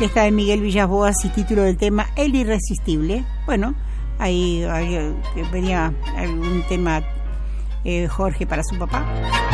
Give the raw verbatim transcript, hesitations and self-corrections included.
orquesta de Miguel Villas Boas y título del tema El Irresistible. Bueno, ahí, ahí venía algún tema, eh, Jorge, para su papá.